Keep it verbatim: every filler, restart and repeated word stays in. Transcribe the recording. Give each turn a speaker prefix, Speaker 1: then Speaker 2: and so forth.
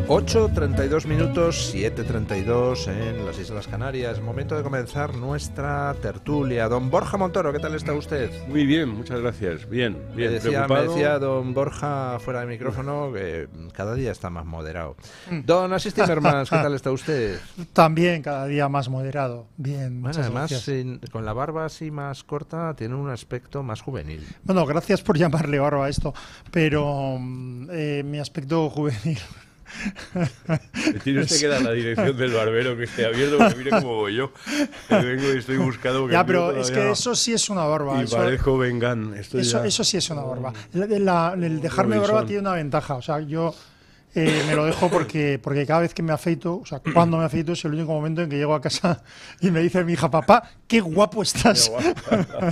Speaker 1: ocho treinta y dos minutos, siete treinta y dos en las Islas Canarias. Momento de comenzar nuestra tertulia. Don Borja Montoro, ¿qué tal está usted?
Speaker 2: Muy bien, muchas gracias. Bien, bien.
Speaker 1: Me decía, me
Speaker 2: preocupado.
Speaker 1: decía don Borja fuera de micrófono que cada día está más moderado. Don Asís Timmermans, ¿qué tal está usted?
Speaker 3: También cada día más moderado. Bien,
Speaker 1: Bueno,
Speaker 3: muchas
Speaker 1: además,
Speaker 3: gracias.
Speaker 1: sin- con la barba así más corta, tiene un aspecto más juvenil.
Speaker 3: Bueno, gracias por llamarle barba a esto, pero mm, eh, mi aspecto juvenil.
Speaker 2: Me tiene usted que dar la dirección del barbero que esté abierto, porque mire cómo voy yo. Que vengo y estoy buscado. porque
Speaker 3: Ya,
Speaker 2: el mío
Speaker 3: pero es que
Speaker 2: todavía-
Speaker 3: eso sí es una barba.
Speaker 2: Y
Speaker 3: Eso,
Speaker 2: parezco Bengán. Estoy
Speaker 3: eso,
Speaker 2: ya-
Speaker 3: eso sí es una barba. La- la- el dejarme barba
Speaker 2: Robinson.
Speaker 3: tiene una ventaja. O sea, yo eh, me lo dejo porque, porque cada vez que me afeito, o sea, cuando me afeito es el único momento en que llego a casa y me dice mi hija, papá, qué guapo estás.
Speaker 2: Qué guapo.